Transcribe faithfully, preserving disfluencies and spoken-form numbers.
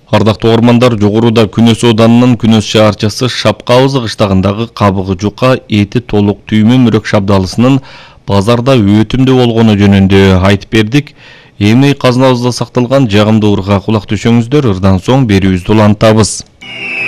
Ардактуу ормандар, жогоруда Күнөс Оданынын Күнөс шаарчасы Шапкабызы кыштагындагы кабыгы жука, эти толук түймө мүрөк шабдалысынын базарда өтүмдүү болгону жөнүндө айтып бердик. Эми казынабызда сакталган жагымдуу ырга кулак түшөңүздөр, ырдан соң берүүбүздү улантабыз.